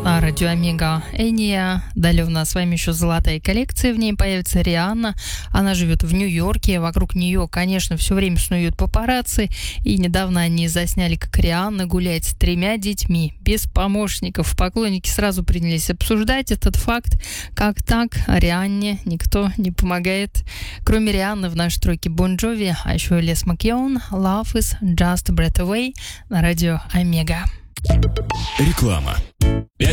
на радио Омега Эния. Далее у нас с вами еще золотая коллекция. В ней появится Рианна. Она живет в Нью-Йорке. Вокруг нее, конечно, все время снуют папарацци. И недавно они засняли, как Рианна гуляет с 3 детьми, без помощников. Поклонники сразу принялись обсуждать этот факт. Как так? Рианне никто не помогает. Кроме Рианны в нашей тройке Бон Джови, а еще и Лес Макьеон. Love is just a breath away на радио Омега. Реклама.